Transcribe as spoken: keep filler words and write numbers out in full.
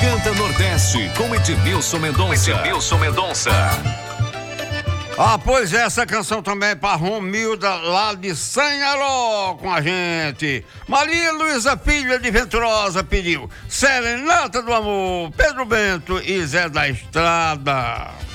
Canta Nordeste com Edmilson Mendonça. Edmilson Mendonça. Ah, pois é, essa canção também é pra Romilda, lá de Sanharó, com a gente. Maria Luísa Filha de Venturosa pediu Serenata do Amor, Pedro Bento e Zé da Estrada.